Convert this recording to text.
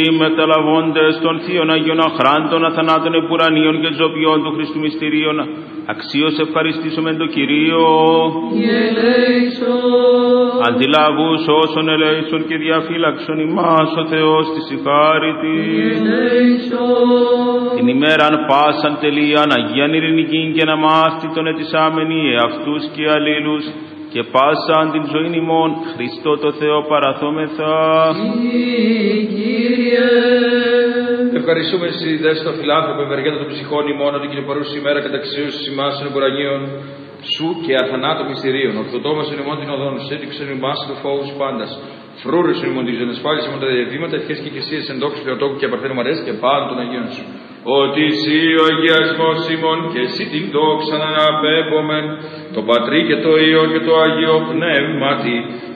μεταλαβώντες των θείων Αγίων Αχράντων, αθανάτων επουρανίων και ζωπιών του Χριστού μυστηρίων, αξίως ευχαριστήσουμε τον Κυρίο. Αντιλαβούς όσων ελέησον και διαφύλαξον ημάς ο Θεός της ηχάρητη. Την ημέραν πάσαν τελείαν Αγίαν ειρηνικήν και αναμάστητον ετισάμενοι εαυτούς και αλλήλους, και πάσαν την ζωήν ημών Χριστό το Θεό παραθόμεθα. Ευχαριστούμε εσύ, δέστο φιλάνθρωπε, ευεργέτα των ψυχών ημών, ότι και παρούση ημέρα καταξίωσης ημάς των εμπορανίων σου και αθανάτων μυστηρίων. Ορθοτόμασον ημών την οδόν σου, έδειξον ημάς του φόβους πάντας. Φρούρεσον ημών τη ζωνεσφάλιση ημών τα διαδήματα, ευχές και εκκλησίες εν δόξου Θεοτόκου και απαρθένου μαρές και πάντων των Αγίων σου. Ότι εσύ ο αγιασμός ημών και εσύ την δόξα να αναπέμπομεν, το Πατρί και το Υιό και το Αγίο Πνεύματι,